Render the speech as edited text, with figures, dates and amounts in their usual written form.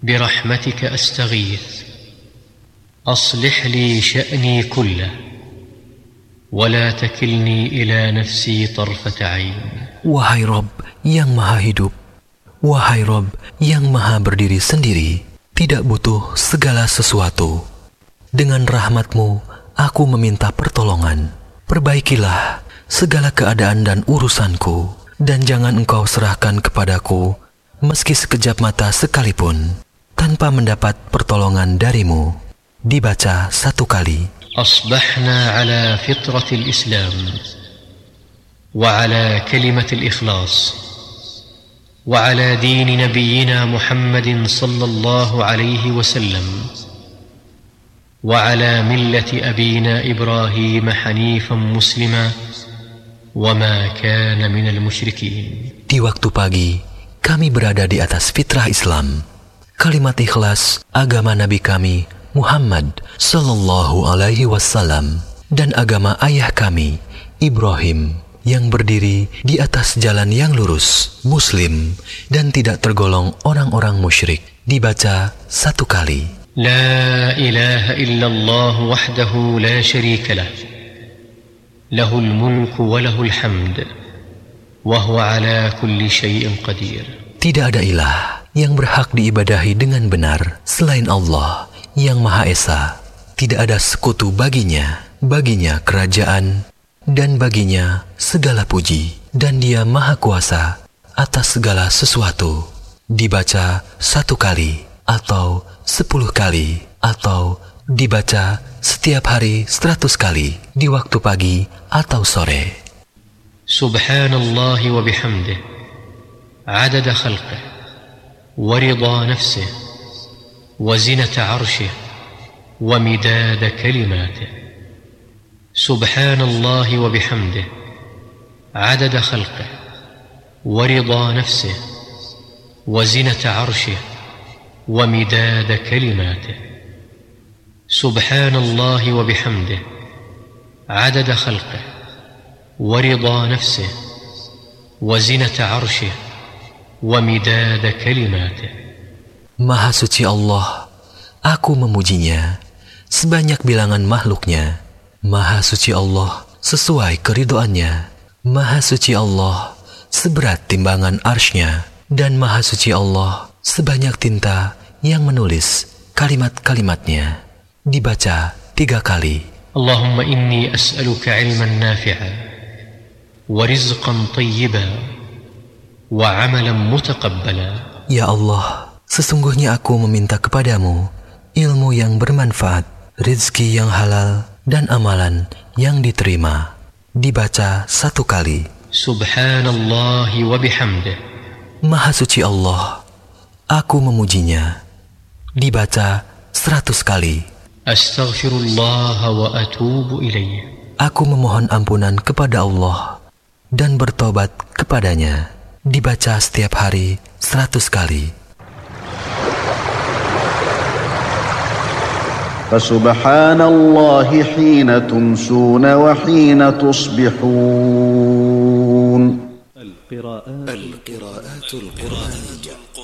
برحمتك أستغيث أصلح لي شأني كله ولا تكلني إلى نفسي طرفة عين. Wahai Rabb yang maha hidup, wahai Rabb yang maha berdiri sendiri, tidak butuh segala sesuatu. Dengan rahmat-Mu aku meminta pertolongan. Perbaikilah segala keadaan dan urusanku, dan jangan Engkau serahkan kepadaku meski sekejap mata sekalipun tanpa mendapat pertolongan dari-Mu. Dibaca 1 kali. أصبحنا على فطرة الإسلام وعلى كلمة الإخلاص وعلى دين نبينا محمد صلى الله عليه وسلم وعلى ملة أبينا إبراهيم حنيفا مسلما وما كان من المشركين. Di waktu pagi, kami berada di atas fitrah Islam, kalimat ikhlas agama Nabi kami Muhammad sallallahu alaihi wasallam, dan agama ayah kami Ibrahim yang berdiri di atas jalan yang lurus, muslim, dan tidak tergolong orang-orang musyrik. Dibaca 1 kali. La ilaha illallah wahdahu la syarika lah, lahul mulku wa lahul hamd, wa huwa ala kulli syai'in qadir. Tidak ada ilah yang berhak diibadahi dengan benar selain Allah yang Maha Esa. Tidak ada sekutu baginya. Baginya kerajaan dan baginya segala puji, dan Dia Maha Kuasa atas segala sesuatu. Dibaca 1 kali atau 10 kali atau dibaca setiap hari 100 kali di waktu pagi atau sore. Subhanallah wa bihamdih adada khalqih wa ridha nafsih وزنة عرشه ومداد كلماته. سبحان الله وبحمده عدد خلقه ورضا نفسه وزنة عرشه ومداد كلماته. سبحان الله وبحمده عدد خلقه ورضا نفسه وزنة عرشه ومداد كلماته. Maha suci Allah, aku memujinya sebanyak bilangan makhluknya. Maha suci Allah sesuai keridhoannya. Maha suci Allah seberat timbangan arsy-Nya, dan Maha suci Allah sebanyak tinta yang menulis kalimat-kalimatnya. Dibaca 3 kali. Allahumma inni as'aluka ilman nafi'a wa rizqan tayyiban wa amalan mutaqabbala. Ya Allah, sesungguhnya aku meminta kepadamu ilmu yang bermanfaat, rezeki yang halal, dan amalan yang diterima. Dibaca 1 kali. Subhanallah wa bihamdih. Maha suci Allah, aku memujinya. Dibaca 100 kali. Astaghfirullah wa atubu ilaih. Aku memohon ampunan kepada Allah dan bertobat kepadanya. Dibaca setiap hari 100 kali. فسبحان الله حين تمسون وحين تصبحون. القراءات القرآنية.